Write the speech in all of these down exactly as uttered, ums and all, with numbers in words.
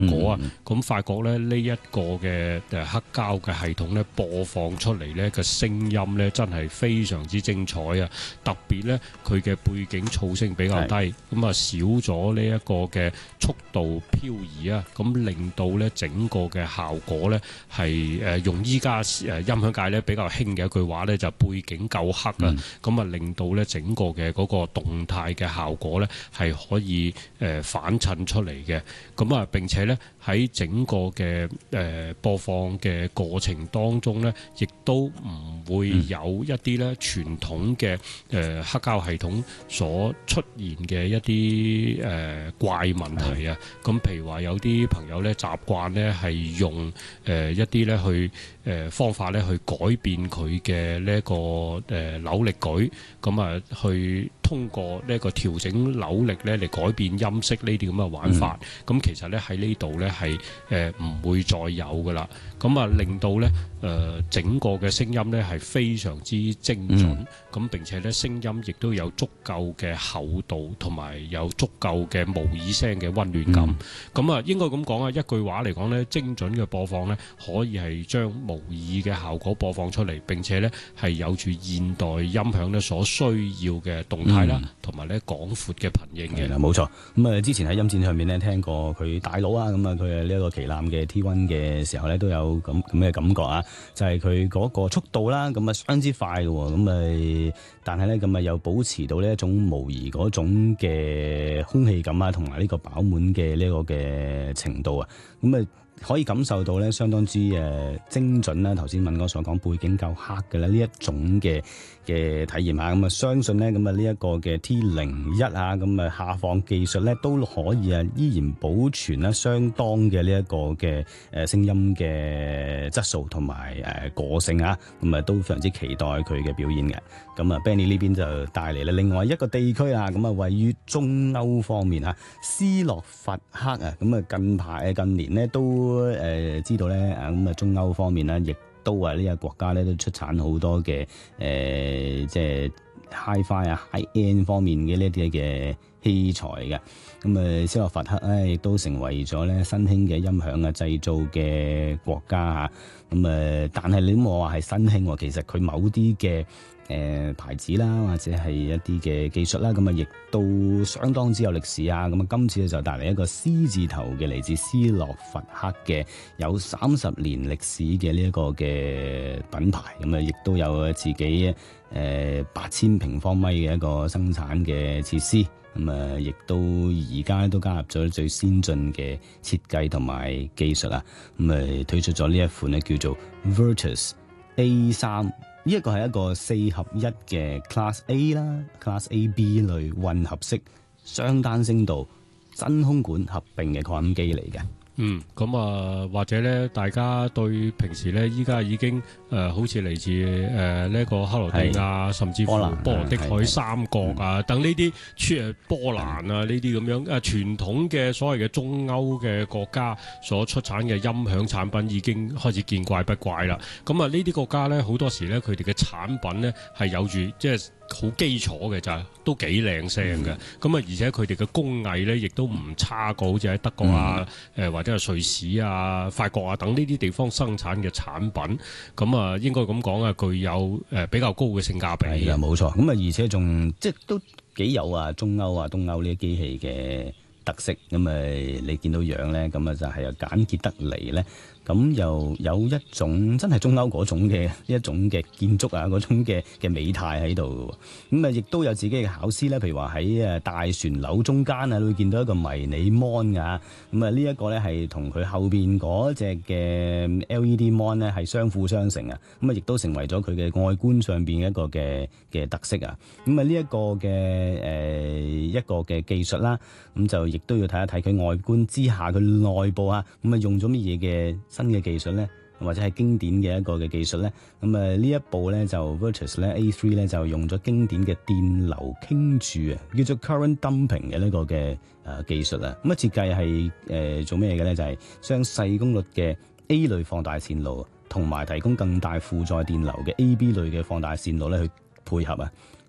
果啊，咁、嗯、發覺咧呢一個嘅誒黑膠嘅系統咧播放出嚟咧嘅聲音咧真係非常之精彩啊！特別咧佢嘅背景噪聲比較低，咁啊少咗呢一個嘅速度漂移啊，咁令到咧整個嘅效果咧係誒用依家誒音響界咧比較興嘅一句話咧就背景夠黑啊，咁啊、嗯、令到咧整個嘅嗰個動態嘅效果咧係可以誒反襯出嚟嘅，咁啊並且咧喺整個嘅誒、呃、播放嘅過程當中咧，亦都唔會有一啲咧傳統嘅誒、呃、黑膠系統所出現嘅一啲誒、呃、怪問題啊。咁譬如話有啲朋友咧習慣咧係用誒、呃、一啲咧去誒、呃、方法咧去改變佢嘅呢一個誒、呃、扭力舉，咁啊去通過呢一個調整扭力咧嚟改變音色呢啲咁嘅玩法。咁、嗯、其實咧喺呢度咧係誒唔會再有噶啦。咁啊令到咧誒、呃、整個嘅聲音咧係非常之精準，咁、嗯、並且咧聲音亦都有足夠嘅厚度，同埋有足夠嘅模擬聲嘅溫暖感。咁啊、嗯、應該咁講啊，一句話嚟講咧，精準嘅播放咧可以係將模擬嘅效果播放出嚟，並且咧係有住現代音響咧所需要嘅動態啦，同埋咧廣闊嘅頻應嘅。 冇錯。咁啊之前喺音展上面咧聽過佢大佬啊，咁啊佢係呢一個旗艦嘅 T 一 嘅時候咧都有咁咁嘅感覺啊，就係佢嗰個速度啦，咁啊相當之快嘅，咁啊但係咧咁啊又保持到呢一種模擬嗰種嘅空氣感啊，同埋呢個飽滿嘅呢個嘅程度啊，咁啊可以感受到咧相當之誒精準啦。頭先敏哥所講背景夠黑嘅咧呢一種嘅嘅體驗嚇，咁啊相信咧咁啊呢一個嘅 T 零一啊，咁啊下放技術咧都可以啊依然保存咧相當嘅呢一個嘅誒聲音嘅質素同埋誒個性啊，咁啊都非常之期待佢嘅表演嘅。咁啊 Benny 呢邊就帶嚟啦另外一個地區啊，咁啊位於中歐方面嚇斯洛伐克啊，咁啊近排近年咧都誒、呃、知道咧啊，咁啊中歐方面咧亦都係呢個國家咧都出產好多嘅誒、呃、即係 Hi-Fi 啊 High-End 方面嘅呢啲嘅器材嘅。咁啊斯洛伐克咧亦都成為咗咧新興嘅音響啊製造嘅國家嚇。咁啊但係你冇話係新興，其實佢某啲嘅誒牌子啦，或者係一啲嘅技術啦，咁啊亦都相當之有歷史啊！咁啊今次就帶嚟一個 C 字頭嘅嚟自斯洛伐克嘅有三十年歷史嘅呢一個嘅品牌，咁啊亦都有自己誒八千平方米嘅一個生產嘅設施，咁啊亦都而家都加入咗最先進嘅設計同埋技術啊！咁啊推出咗呢一款咧叫做 Virtus A 三。呢一個係一個四合一嘅 Class A 啦 ，Class A B 類混合式雙單聲道真空管合併嘅擴音機嚟嘅。 嗯，咁啊，或者咧，大家對平時咧，依家已經誒、呃，好似嚟自誒呢一個克羅地亞，甚至乎波羅的海三國啊，等呢啲誒波蘭啊呢啲咁樣誒傳統嘅所謂嘅中歐嘅國家所出產嘅音響產品已經開始見怪不怪啦。咁啊，呢啲國家咧好多時咧，佢哋嘅產品咧係有住即係好基礎嘅就係都幾靚聲嘅。咁啊、嗯，而且佢哋嘅工藝咧亦都唔差過好似喺德國啊，誒、嗯、或者係瑞士啊、法國啊等呢啲地方生產嘅產品。咁啊，應該咁講啊，具有誒比較高嘅性價比。 係啊，冇錯。咁啊，而且仲即係都幾有啊，中歐啊、東歐呢啲機器嘅特色。咁啊，你見到樣咧，咁啊就係又簡潔得嚟咧。咁又有一種真係中歐嗰種嘅一種嘅建築啊，嗰種嘅嘅美態喺度。咁啊，亦都有自己嘅巧思咧。譬如話喺誒大旋鈕中間啊，你會見到一個迷你 mon 啊。咁啊，呢一個咧係同佢後邊嗰隻嘅 L E D mon 咧係相輔相成啊。咁啊，亦都成為咗佢嘅外觀上邊一個嘅嘅特色啊。咁啊，呢一個嘅誒一個嘅技術啦，咁就亦都要睇一睇佢外觀之下佢內部啊。咁啊，用咗乜嘢嘅新嘅技術咧，或者係經典嘅一個嘅技術咧，咁啊呢一部咧就 Virtus 咧 A 三 咧就用咗經典嘅電流傾注啊，叫做 current dumping 嘅呢個嘅誒技術啊。咁啊設計係誒做咩嘅咧？就係將細功率嘅 A 類放大線路同埋提供更大負載電流嘅 A B 類嘅放大線路咧去配合啊。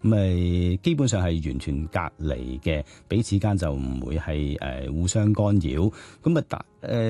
咁誒基本上係完全隔離嘅，彼此間就唔會係誒互相干擾。咁啊，但誒